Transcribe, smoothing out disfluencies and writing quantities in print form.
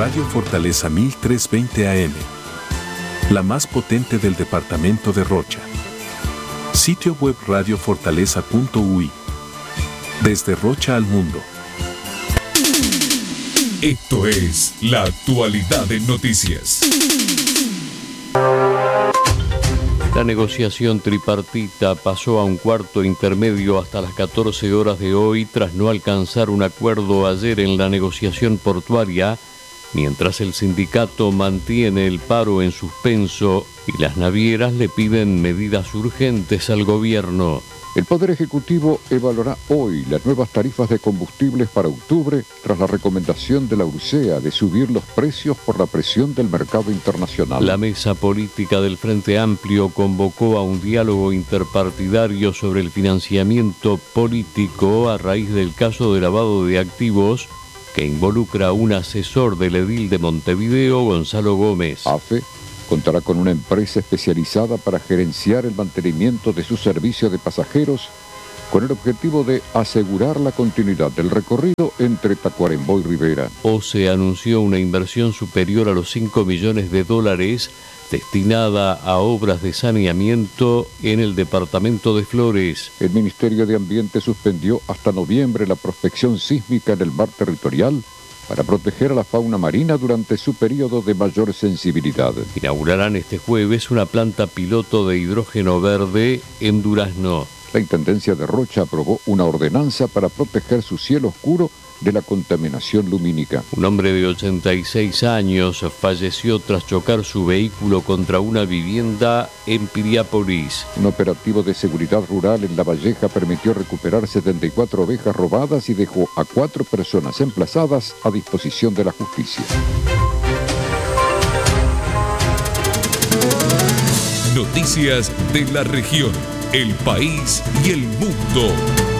Radio Fortaleza 1320 AM. La más potente del departamento de Rocha. Sitio web radiofortaleza.ui. Desde Rocha al mundo. Esto es la actualidad en noticias. La negociación tripartita pasó a un cuarto intermedio hasta las 14 horas de hoy tras no alcanzar un acuerdo ayer en la negociación portuaria, mientras el sindicato mantiene el paro en suspenso y las navieras le piden medidas urgentes al gobierno. El Poder Ejecutivo evaluará hoy las nuevas tarifas de combustibles para octubre tras la recomendación de la URSEA de subir los precios por la presión del mercado internacional. La mesa política del Frente Amplio convocó a un diálogo interpartidario sobre el financiamiento político a raíz del caso de lavado de activos que involucra a un asesor del edil de Montevideo, Gonzalo Gómez. AFE contará con una empresa especializada para gerenciar el mantenimiento de su servicio de pasajeros con el objetivo de asegurar la continuidad del recorrido entre Tacuarembó y Rivera. OCE anunció una inversión superior a los $5 millones destinada a obras de saneamiento en el departamento de Flores. El Ministerio de Ambiente suspendió hasta noviembre la prospección sísmica en el mar territorial para proteger a la fauna marina durante su periodo de mayor sensibilidad. Inaugurarán este jueves una planta piloto de hidrógeno verde en Durazno. La Intendencia de Rocha aprobó una ordenanza para proteger su cielo oscuro de la contaminación lumínica. Un hombre de 86 años falleció tras chocar su vehículo contra una vivienda en Piriápolis. Un operativo de seguridad rural en La Valleja permitió recuperar 74 ovejas robadas y dejó a 4 personas emplazadas a disposición de la justicia. Noticias de la región, el país y el mundo.